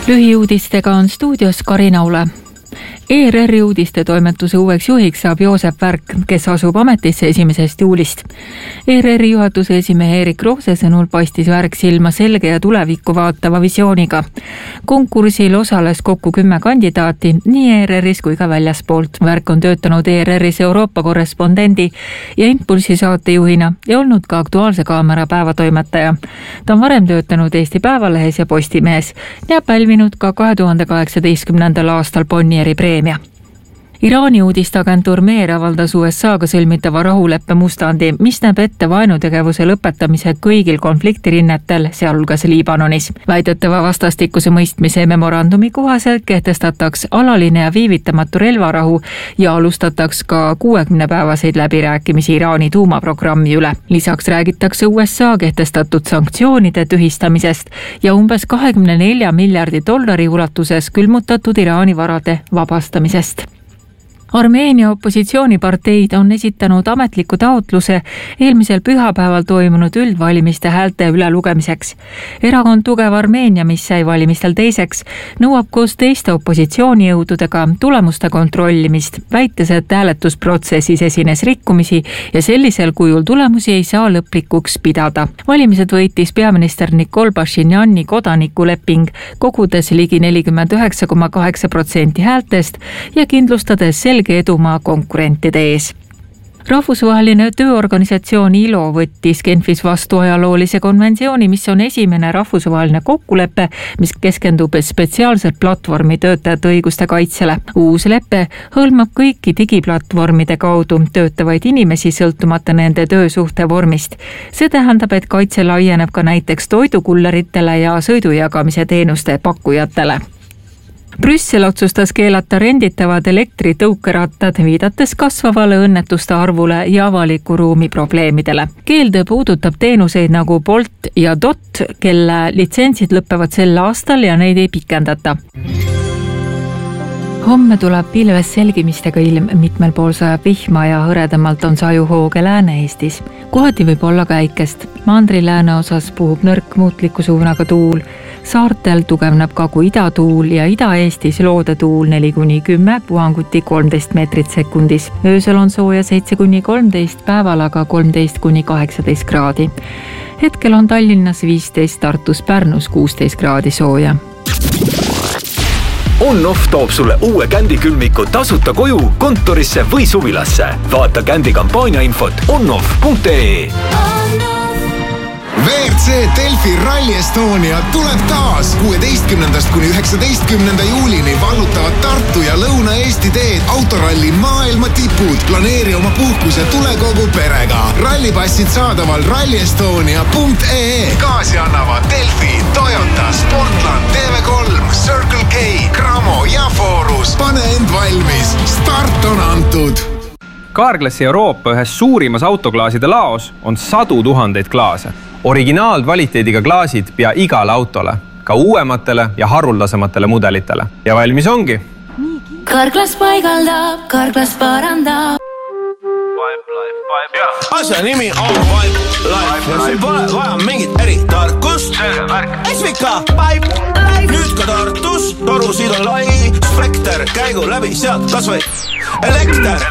Lühiuudistega on stuudios Karina Ule. ERR-i uudiste toimetuse uueks juhiks saab Joosep Värk, kes asub ametisse 1. juulist. ERR-i juhatuse esimehe Erik Roose sõnul paistis Värk silma selge ja tulevikku vaatava visiooniga. Konkursil osales kokku 10 kandidaati nii ERR-is kui ka väljaspoolt. Värk on töötanud ERR-is Euroopa korrespondendi ja Impulsi saatejuhina ja olnud ka Aktuaalse kaamera päevatoimetaja. Ta on varem töötanud Eesti Päevalehes ja Postimehes ja pälvinud ka 2018. aastal Bonnieri preemia. Iraani uudisteagentuur Meer avaldas USA-ga sõlmitava rahuleppe mustandi, mis näeb ette vaenutegevuse lõpetamise kõigil konfliktirinnetel, sealhulgas Liibanonis. Väidetava vastastikuse mõistmise memorandumi kohaselt kehtestataks alaline ja viivitamatu relvarahu ja alustataks ka 60-päevaseid läbirääkimisi Iraani tuumaprogrammi üle. Lisaks räägitakse USA kehtestatud sanktsioonide tühistamisest ja umbes $24 miljardi ulatuses külmutatud Iraani varade vabastamisest. Armeenia opositsiooniparteid on esitanud ametliku taotluse eelmisel pühapäeval toimunud üldvalimiste häälte ülelugemiseks. Erakond Tugev Armeenia, mis sai valimistel teiseks, nõuab koos teiste opositsioonijõududega tulemuste kontrollimist, väites, et hääletusprotsessis esines rikkumisi ja sellisel kujul tulemusi ei saa lõplikuks pidada. Valimised võitis peaminister Nikol Pashinjani kodanikuleping, kogudes ligi 49,8% häältest ja kindlustades selge edumaa konkurentide ees. Rahvusvaheline tööorganisatsioon ILO võttis Genfis vastu ajaloolise konventsiooni, mis on esimene rahvusvaheline kokkulepe, mis keskendub spetsiaalselt platvormi töötajate õiguste kaitsele. Uus lepe hõlmab kõiki digiplatvormide kaudu töötavaid inimesi sõltumata nende töösuhte vormist. See tähendab, et kaitse laieneb ka näiteks toidukulleritele ja sõidujagamise teenuste pakkujatele. Brüssel otsustas keelata renditavad elektritõukerattad, viidates kasvavale õnnetuste arvule ja avaliku ruumi probleemidele. Keelde puudutab teenuseid nagu Bolt ja Dot, kelle litsentsid lõpevad sel aastal ja neid ei pikendata. Homme tuleb pilves selgimistega ilm, mitmel pool sajab vihma ja hõredamalt on sajuhooge Lääne-Eestis. Kohati võib olla käikest. Mandri-lääne osas puhub nõrk muutliku suunaga tuul. Saartel tugevneb Kagu-idatuul ja Ida-Eestis loodetuul 4-10, puhanguti 13 meetrit sekundis. Öösel on sooja 7-13, päeval aga 13-18 kraadi. Hetkel on Tallinnas 15, Tartus, Pärnus 16 kraadi sooja. On-Off toob sulle uue Kändi külmiku tasuta koju, kontorisse või suvilasse. Vaata Kändi kampaania infot onnoff.ee. WRC Delfi Rally Estonia tuleb taas 16. kuni 19. juulini vallutavad Tartu ja Lõuna-Eesti teed autoralli maailma tipud. Planeeri oma puhkuse tule kogu perega. Rallipassid saadaval rallyestonia.ee. Kaasi annavad Delfi, Toyota, Sportland, TV3, Circle K, Cramo ja Forus. Pane end valmis. Start on antud. Carglassi Euroopa ühes suurimas autoklaaside laos on 100 000 klaase. Originaalkvaliteediga klaasid pea igale autole, ka uuematele ja haruldasematele mudelitele. Ja valmis ongi. Carglass paigaldab, Carglass parandab. Asja nimi on Vibe Life ja siin pole vaja mingit eritarkust. Esvika Vibe Life. Nüüd ka Tartus, torusid on lai, spekter, käigu läbi sealt kas või elekter.